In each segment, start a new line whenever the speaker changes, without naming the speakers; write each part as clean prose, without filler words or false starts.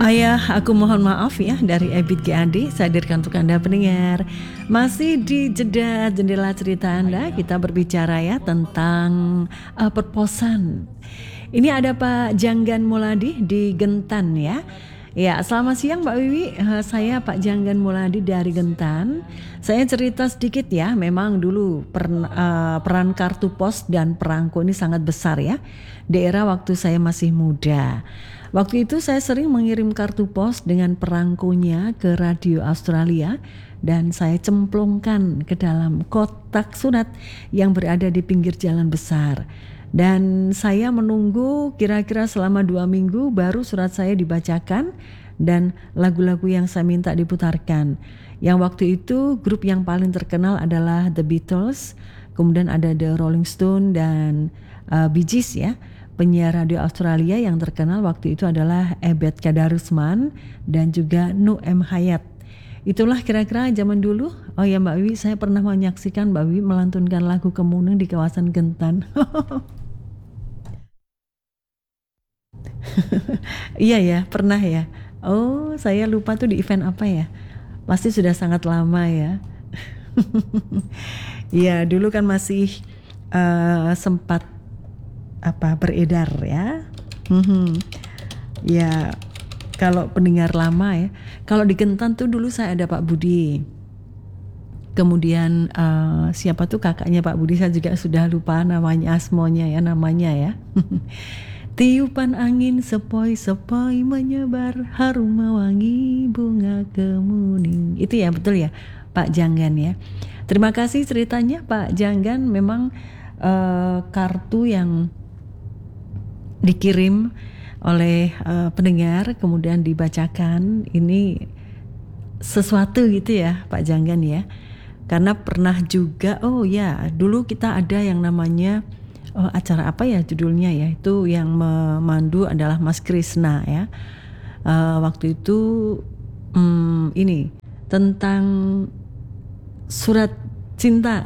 Ayah, aku mohon maaf ya dari Ebit GAD, saya hadirkan untuk Anda pendengar. Masih di jeda jendela cerita Anda, kita berbicara ya tentang perposan. Ini ada Pak Janggan Muladi di Gentan ya. Ya, selamat siang Mbak Wiwi. Saya Pak Janggan Muladi dari Gentan. Saya cerita sedikit ya. Memang dulu peran kartu pos dan perangko ini sangat besar ya. Di era waktu saya masih muda. Waktu itu saya sering mengirim kartu pos dengan perangkonya ke Radio Australia dan saya cemplungkan ke dalam kotak surat yang berada di pinggir jalan besar. Dan saya menunggu kira-kira selama 2 minggu baru surat saya dibacakan dan lagu-lagu yang saya minta diputarkan. Yang waktu itu grup yang paling terkenal adalah The Beatles, kemudian ada The Rolling Stone dan Bee Gees ya. Penyiar radio Australia yang terkenal waktu itu adalah Ebet Kadarusman dan juga Nu M Hayat. Itulah kira-kira zaman dulu. Oh ya Mbak Wiwi, saya pernah menyaksikan Mbak Wiwi melantunkan lagu Kemuning di kawasan Gentan. Iya ya, pernah ya. Oh, saya lupa tuh di event apa ya. Pasti sudah sangat lama ya. Iya, dulu kan masih sempat beredar ya. Ya, kalau pendengar lama ya. Kalau di Gentan tuh dulu saya ada Pak Budi. Kemudian siapa tuh kakaknya Pak Budi, saya juga sudah lupa namanya, asmonya ya namanya ya. Tiupan angin sepoi-sepoi menyebar harum mewangi bunga kemuning. Itu ya betul ya Pak Janggan ya. Terima kasih ceritanya Pak Janggan. Memang kartu yang dikirim oleh pendengar kemudian dibacakan ini sesuatu gitu ya Pak Janggan ya. Karena pernah juga dulu kita ada yang namanya acara apa ya judulnya ya, itu yang memandu adalah Mas Krisna ya. Waktu itu ini tentang surat cinta.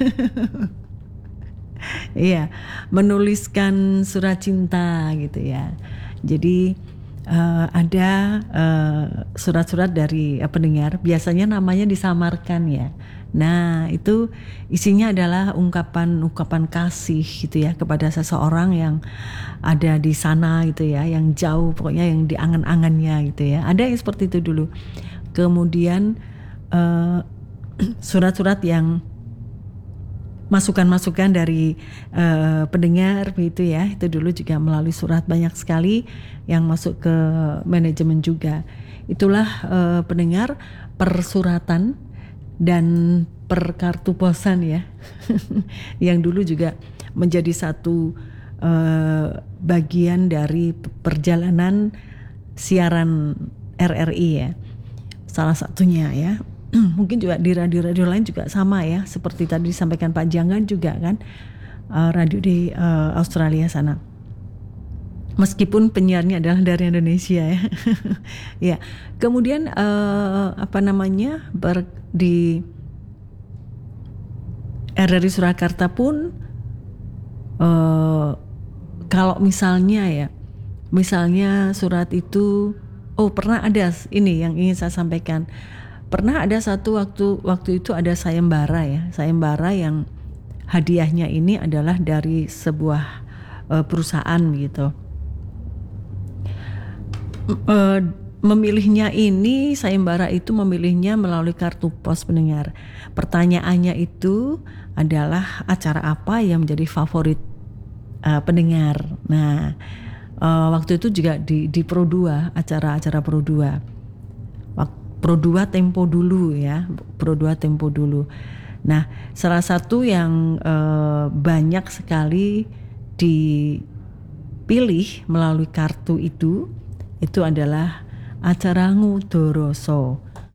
Iya, menuliskan surat cinta gitu ya. Jadi ada surat-surat dari pendengar, biasanya namanya disamarkan ya. Nah, itu isinya adalah ungkapan kasih gitu ya kepada seseorang yang ada di sana gitu ya, yang jauh pokoknya yang di angan-angannya gitu ya. Ada yang seperti itu dulu. Kemudian surat-surat yang masukan-masukan dari pendengar begitu ya, itu dulu juga melalui surat banyak sekali yang masuk ke manajemen juga. Itulah pendengar persuratan dan per kartu posan ya. Yang dulu juga menjadi satu bagian dari perjalanan siaran RRI ya. Salah satunya ya. Mungkin juga di radio-radio lain juga sama ya, seperti tadi disampaikan Pak Janggan juga kan, radio di Australia sana. Meskipun penyiarnya adalah dari Indonesia ya. Ya. Kemudian di RRI Surakarta pun kalau misalnya surat itu pernah ada ini yang ingin saya sampaikan. Pernah ada satu waktu itu ada sayembara ya, sayembara yang hadiahnya ini adalah dari sebuah perusahaan gitu. Memilihnya ini sayembara itu memilihnya melalui kartu pos pendengar. Pertanyaannya itu adalah acara apa yang menjadi favorit pendengar. Nah, waktu itu juga di Pro 2, acara Pro 2. Pro 2 Tempo dulu ya, Pro 2 Tempo dulu. Nah, salah satu yang banyak sekali dipilih melalui kartu itu adalah acara Ngudoroso.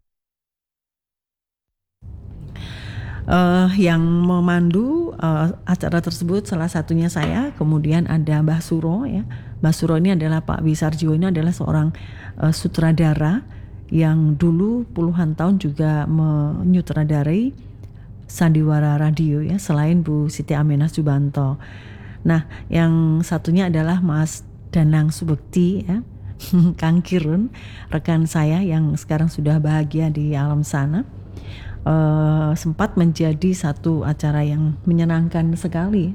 Yang memandu acara tersebut salah satunya saya, kemudian ada Mbah Suro ya. Mbah Suro ini adalah Pak Wisarjo, ini adalah seorang sutradara yang dulu puluhan tahun juga menyutradarai Sandiwara Radio ya, selain Bu Siti Aminah Subanto. Nah, yang satunya adalah Mas Danang Subekti ya. Kang Kirun, rekan saya yang sekarang sudah bahagia di alam sana, sempat menjadi satu acara yang menyenangkan sekali,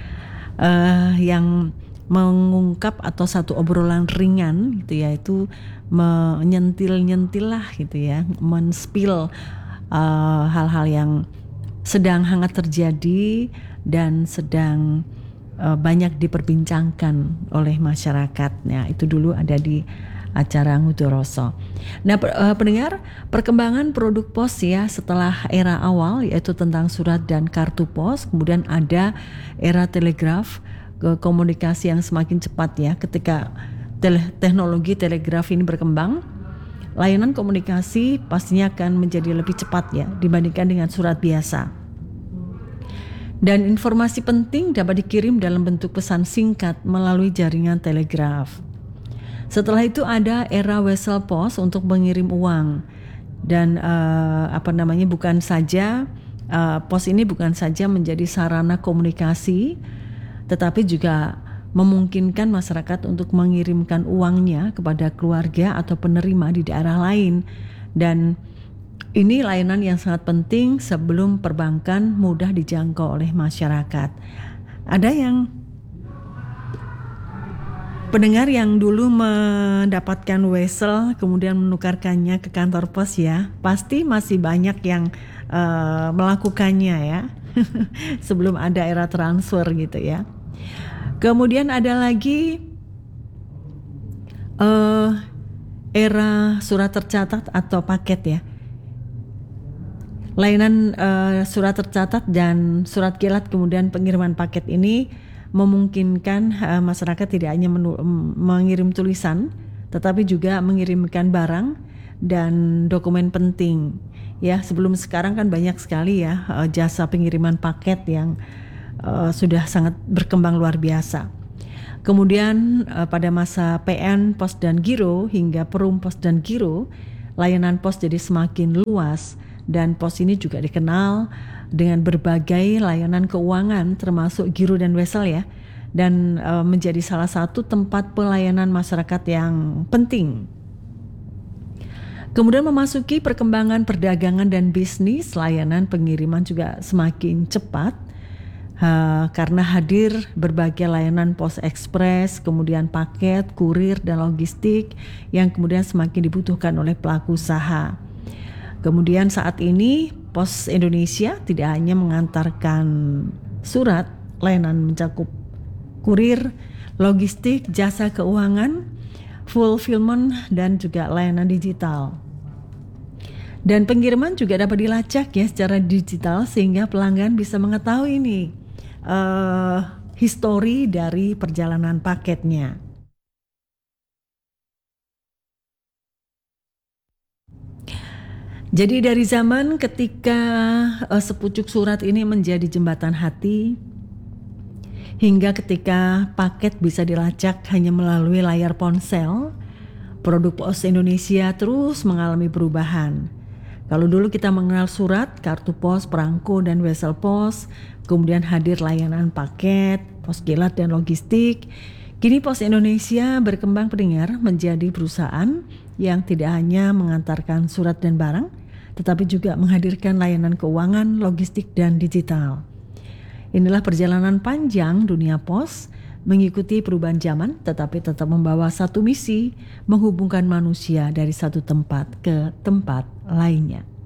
yang mengungkap atau satu obrolan ringan gitu ya, itu menyentil-nyentil lah gitu ya, men-spill hal-hal yang sedang hangat terjadi dan sedang banyak diperbincangkan oleh masyarakat. Nah, itu dulu ada di acara Ngudoroso. Nah, pendengar, perkembangan produk pos ya setelah era awal yaitu tentang surat dan kartu pos, kemudian ada era telegraf, komunikasi yang semakin cepat ya. Ketika teknologi telegraf ini berkembang, layanan komunikasi pastinya akan menjadi lebih cepat ya dibandingkan dengan surat biasa. Dan informasi penting dapat dikirim dalam bentuk pesan singkat melalui jaringan telegraf. Setelah itu ada era wesel pos untuk mengirim uang. Dan bukan saja pos ini bukan saja menjadi sarana komunikasi, tetapi juga memungkinkan masyarakat untuk mengirimkan uangnya kepada keluarga atau penerima di daerah lain. Dan ini layanan yang sangat penting sebelum perbankan mudah dijangkau oleh masyarakat. Ada yang pendengar yang dulu mendapatkan wesel kemudian menukarkannya ke kantor pos ya, pasti masih banyak yang melakukannya ya sebelum ada era transfer gitu ya. Kemudian ada lagi era surat tercatat atau paket ya. Layanan surat tercatat dan surat kilat kemudian pengiriman paket ini memungkinkan masyarakat tidak hanya mengirim tulisan, tetapi juga mengirimkan barang dan dokumen penting. Ya, sebelum sekarang kan banyak sekali ya jasa pengiriman paket yang sudah sangat berkembang luar biasa. Kemudian pada masa PN, Pos dan Giro hingga Perum Pos dan Giro, layanan pos jadi semakin luas. Dan pos ini juga dikenal dengan berbagai layanan keuangan termasuk giro dan wesel ya, dan menjadi salah satu tempat pelayanan masyarakat yang penting. Kemudian memasuki perkembangan perdagangan dan bisnis, layanan pengiriman juga semakin cepat karena hadir berbagai layanan pos ekspres, kemudian paket, kurir dan logistik yang kemudian semakin dibutuhkan oleh pelaku usaha. Kemudian saat ini Pos Indonesia tidak hanya mengantarkan surat, layanan mencakup kurir, logistik, jasa keuangan, fulfillment, dan juga layanan digital. Dan pengiriman juga dapat dilacak ya secara digital sehingga pelanggan bisa mengetahui ini histori dari perjalanan paketnya. Jadi dari zaman ketika sepucuk surat ini menjadi jembatan hati, hingga ketika paket bisa dilacak hanya melalui layar ponsel, produk Pos Indonesia terus mengalami perubahan. Kalau dulu kita mengenal surat, kartu pos, perangko, dan wesel pos, kemudian hadir layanan paket, pos kilat, dan logistik. Kini Pos Indonesia berkembang pendengar menjadi perusahaan yang tidak hanya mengantarkan surat dan barang, tetapi juga menghadirkan layanan keuangan, logistik, dan digital. Inilah perjalanan panjang dunia pos, mengikuti perubahan zaman, tetapi tetap membawa satu misi, menghubungkan manusia dari satu tempat ke tempat lainnya.